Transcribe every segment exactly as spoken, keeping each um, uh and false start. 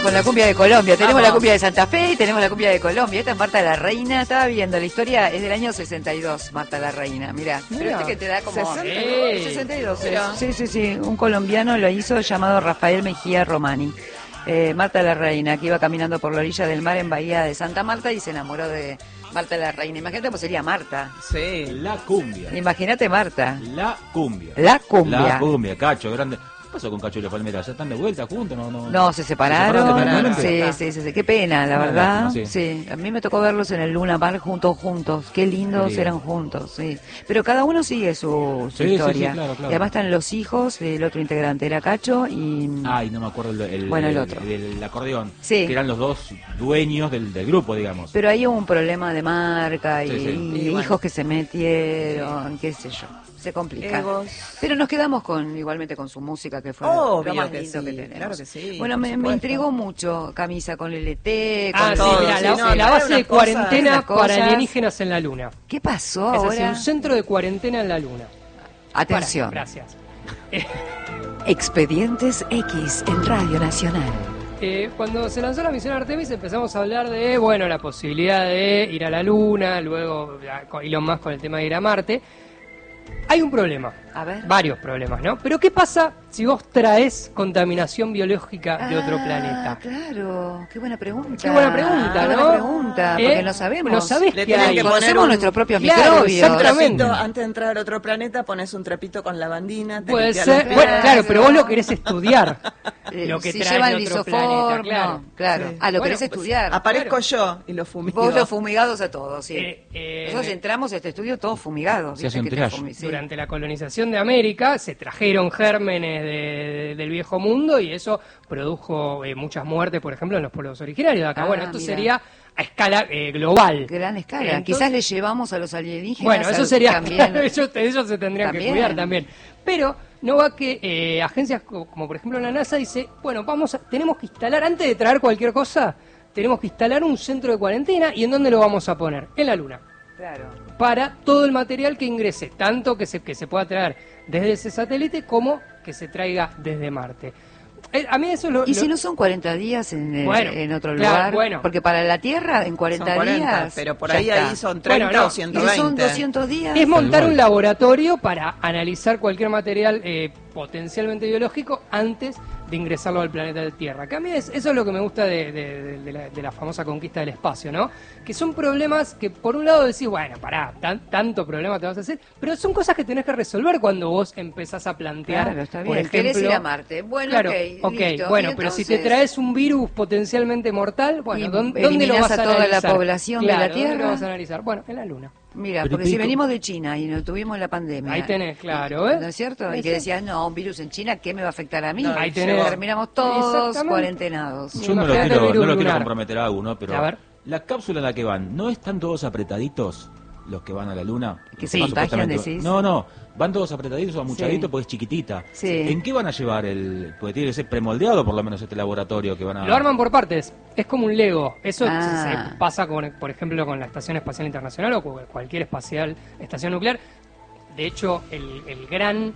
con la cumbia de Colombia. Tenemos Vamos. la cumbia de Santa Fe y tenemos la cumbia de Colombia. Esta es Marta la Reina. Estaba viendo, la historia es del año sesenta y dos, Marta la Reina. Mirá, pero este que te da como... sesenta y dos, pero... Sí, sí, sí. Un colombiano lo hizo llamado Rafael Mejía Romani. Eh, Marta la Reina, que iba caminando por la orilla del mar en Bahía de Santa Marta y se enamoró de Marta la Reina. Imagínate cómo sería Marta. Sí. La cumbia. Imagínate Marta. La cumbia. La cumbia. La cumbia, Cacho, grande. ¿Qué pasó con Cacho y la Palmera? ¿Ya están de vuelta juntos? No, no, no se separaron. ¿Se separaron? Sí, sí, sí, sí. Qué pena, la verdad. Lástima, sí. sí, a mí me tocó verlos en el Luna Park juntos, juntos. Qué lindos Qué eran juntos, sí. Pero cada uno sigue su, su sí, historia. Sí, sí, claro, claro. Y además están los hijos del otro integrante, era Cacho y... Ay, no me acuerdo el, el, bueno, el, el otro. El, el, el acordeón. Sí. Que eran los dos dueños del, del grupo, digamos. Pero ahí hubo un problema de marca y, sí, sí. y, y hijos bueno. que se metieron, qué sé yo. Se complica. Egos. Pero nos quedamos con igualmente con su música, que fue Obvio lo más que lindo sí, que tenemos. Claro que sí, bueno, me, me intrigó mucho Camisa con L T, con ah, sí, todo. mira, Sí, la, no, la base de cuarentena cosas, para alienígenas en la Luna. ¿Qué pasó es ahora? Es un centro de cuarentena en la Luna. Atención. Para, gracias. Expedientes X en Radio Nacional. Eh, cuando se lanzó la misión Artemis empezamos a hablar de, bueno, la posibilidad de ir a la Luna, luego Elon Musk con el tema de ir a Marte. Hay un problema, a ver. varios problemas, ¿no? Pero ¿qué pasa si vos traes contaminación biológica de ah, otro planeta? Claro, qué buena pregunta. Qué buena pregunta, qué ¿no? Buena pregunta, porque ¿Eh? no sabemos. No sabés Le que hay. que Conocemos un... nuestros propios claro, microbios. Exactamente. Antes de entrar al otro planeta pones un trapito con lavandina. Te Puede limpias ser, los bueno, pies. claro, pero vos lo querés estudiar. Eh, lo que si trae llevan de otro lisoform, planeta, claro. no, claro. Sí. Ah, lo Bueno, querés pues, estudiar. Aparezco claro. yo y lo fumigo. Vos los fumigados a todos, sí. Eh, eh, Nosotros entramos a este estudio todos fumigados. Se hace un que triage. fumi- sí. Durante la colonización de América se trajeron gérmenes de, de, del viejo mundo y eso produjo eh, muchas muertes, por ejemplo, en los pueblos originarios de acá. Ah, bueno, esto mira. sería a escala eh, global. Gran escala. Entonces, Quizás le llevamos a los alienígenas. bueno, eso al- sería también. ellos, ellos se tendrían También. que cuidar también. Pero no va que eh, agencias como, como por ejemplo la NASA dice, bueno, vamos a, tenemos que instalar, antes de traer cualquier cosa, tenemos que instalar un centro de cuarentena. ¿Y en dónde lo vamos a poner? En la Luna. Claro. Para todo el material que ingrese, tanto que se, que se pueda traer desde ese satélite como que se traiga desde Marte. Eh, a mí eso lo, ¿Y lo... si no son cuarenta días en, eh, Bueno, en otro claro, lugar? bueno. Porque para la Tierra en cuarenta, Son cuarenta, días... pero por ya ahí está. ahí son treinta Bueno, no, o ¿Y ciento si veinte. son doscientos días? Es montar Igual. un laboratorio para analizar cualquier material eh, potencialmente biológico antes de ingresarlo al planeta de Tierra. Que a mí es, eso es lo que me gusta de, de, de, de, la, de la famosa conquista del espacio, ¿no? Que son problemas que por un lado decís, bueno, pará, tan, tanto problema te vas a hacer, pero son cosas que tenés que resolver cuando vos empezás a plantear, Claro, está por bien. ejemplo... Querés ir a Marte. Bueno, claro, ok, ok, listo. bueno, Y pero si entonces- te traes un virus potencialmente mortal, bueno, Y ¿dónde, ¿dónde lo eliminás vas a, a toda la analizar? población de la Claro, ¿dónde Tierra? lo vas a analizar? Bueno, en la Luna. Mira, Pero porque y si pico- venimos de China y no tuvimos la pandemia... Ahí tenés, claro, ¿eh? ¿No es cierto? Y Eso. que decías, no, un virus en China, ¿qué me va a afectar a mí? Ahí tenés. Terminamos todos Exactamente. cuarentenados. Yo no lo Imagínate el quiero, virus no lo quiero lunar. comprometer a uno, pero A ver. la cápsula en la que van, ¿no están todos apretaditos los que van a la Luna? Que se Sí. contagian, Supuestamente- decís. No, no, van todos apretaditos o amuchaditos Sí. porque es chiquitita. Sí. ¿En qué van a llevar el...? Porque tiene que ser premoldeado por lo menos este laboratorio que van a... Lo arman por partes, es como un Lego. Eso Ah. se- se pasa, con, por ejemplo, con la Estación Espacial Internacional o con cualquier espacial estación nuclear. De hecho, el, el gran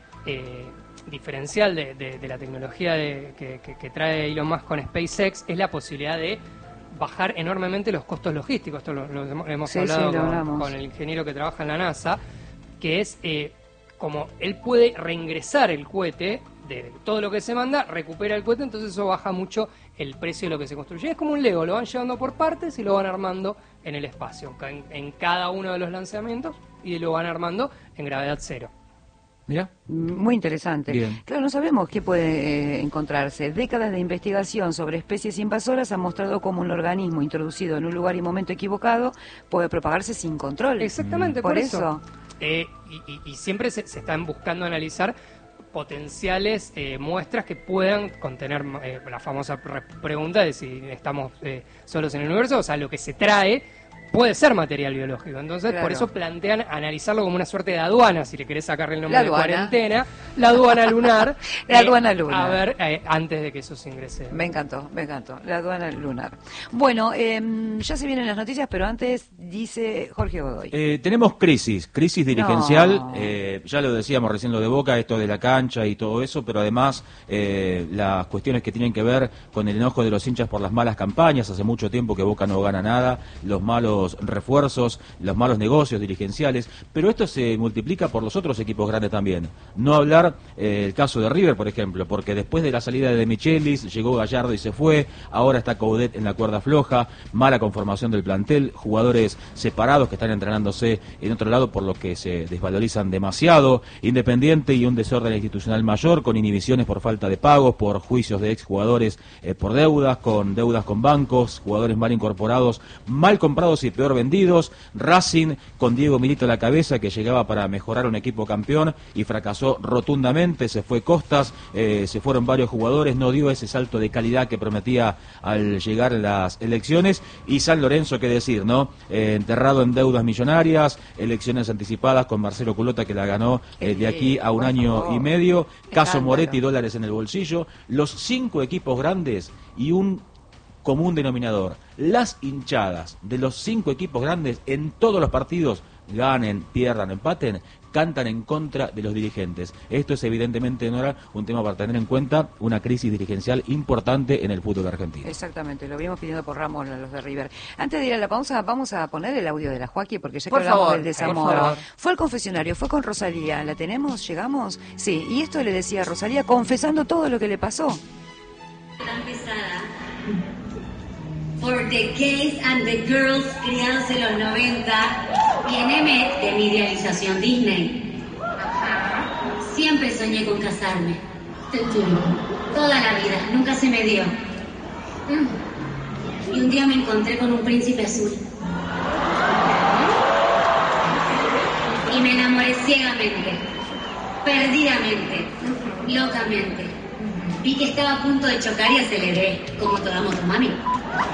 eh, diferencial de, de- de la tecnología de- que, que- que trae Elon Musk con SpaceX es la posibilidad de bajar enormemente los costos logísticos. Esto lo, lo hemos hemos Sí, hablado sí, lo con, hablamos. con el ingeniero que trabaja en la NASA, que es eh, como él puede reingresar el cohete de todo lo que se manda, recupera el cohete, entonces eso baja mucho el precio de lo que se construye. Es como un Lego, lo van llevando por partes y lo van armando en el espacio, en, en cada uno de los lanzamientos, y lo van armando en gravedad cero. Mira. Muy interesante. Bien. Claro, no sabemos qué puede eh, encontrarse. Décadas de investigación sobre especies invasoras han mostrado cómo un organismo introducido en un lugar y momento equivocado puede propagarse sin control. Exactamente, por, por eso. eso. Eh, y, y- y siempre se, se están buscando analizar potenciales eh, muestras que puedan contener eh, la famosa pre- pregunta de si estamos eh, solos en el universo, o sea, lo que se trae puede ser material biológico. Entonces, claro. por eso plantean analizarlo como una suerte de aduana, si le querés sacarle el nombre La de aduana. cuarentena, la aduana lunar. La eh, aduana lunar. A ver, eh, antes de que eso se ingrese. Me encantó, me encantó. La aduana lunar. Bueno, eh, ya se vienen las noticias, pero antes dice Jorge Godoy. Eh, tenemos crisis, crisis dirigencial. No. Eh, ya lo decíamos recién lo de Boca, esto de la cancha y todo eso, pero además eh, las cuestiones que tienen que ver con el enojo de los hinchas por las malas campañas. Hace mucho tiempo que Boca no gana nada, los malos refuerzos, los malos negocios dirigenciales, pero esto se multiplica por los otros equipos grandes también. No hablar eh, el caso de River, por ejemplo, porque después de la salida de Michelis, llegó Gallardo y se fue, ahora está Coudet en la cuerda floja, mala conformación del plantel, jugadores separados que están entrenándose en otro lado por lo que se desvalorizan demasiado, Independiente y un desorden institucional mayor, con inhibiciones por falta de pagos, por juicios de exjugadores eh, por deudas, con deudas con bancos, jugadores mal incorporados, mal comprados y peor vendidos, Racing con Diego Milito a la cabeza, que llegaba para mejorar un equipo campeón y fracasó rotundamente, se fue Costas, eh, se fueron varios jugadores, no dio ese salto de calidad que prometía al llegar las elecciones, y San Lorenzo, qué decir, ¿no? Eh, enterrado en deudas millonarias, elecciones anticipadas con Marcelo Culota, que la ganó eh, de aquí a un año y medio, caso Moretti, dólares en el bolsillo, los cinco equipos grandes y un común denominador: las hinchadas de los cinco equipos grandes en todos los partidos, ganen, pierdan, empaten, cantan en contra de los dirigentes. Esto es evidentemente, Nora, un tema para tener en cuenta, una crisis dirigencial importante en el fútbol argentino. Exactamente, lo vimos pidiendo por Ramos los de River. Antes de ir a la pausa, vamos a poner el audio de la Joaquí, porque ya que Por hablamos favor, del desamor. por favor. Fue al confesionario, fue con Rosalía. ¿La tenemos? ¿Llegamos? Sí, y esto le decía a Rosalía, confesando todo lo que le pasó. Tan pesada por the gays and the girls criados en los noventa, viene Met de mi idealización Disney. Siempre soñé con casarme. Te quiero. Toda la vida, nunca se me dio. Y un día me encontré con un príncipe azul. Y me enamoré ciegamente, perdidamente, locamente. Vi que estaba a punto de chocar y aceleré, como toda motomami.